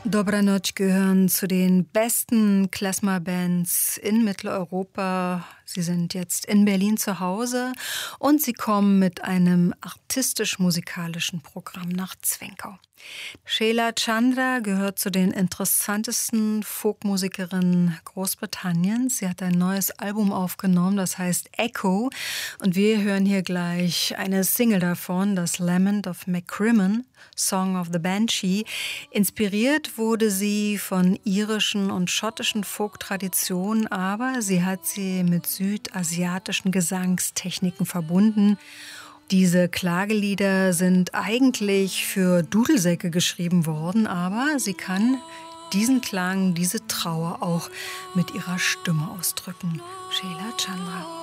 Dobra Noc gehören zu den besten Klezmer-Bands in Mitteleuropa. Sie sind jetzt in Berlin zu Hause und sie kommen mit einem artistisch-musikalischen Programm nach Zwickau. Sheila Chandra gehört zu den interessantesten Folkmusikerinnen Großbritanniens. Sie hat ein neues Album aufgenommen, das heißt Echo. Und wir hören hier gleich eine Single davon, das Lament of MacCrimmon, Song of the Banshee. Inspiriert wurde sie von irischen und schottischen Folk-Traditionen, aber sie hat sie mit südasiatischen Gesangstechniken verbunden. Diese Klagelieder sind eigentlich für Dudelsäcke geschrieben worden, aber sie kann diesen Klang, diese Trauer auch mit ihrer Stimme ausdrücken. Sheila Chandra.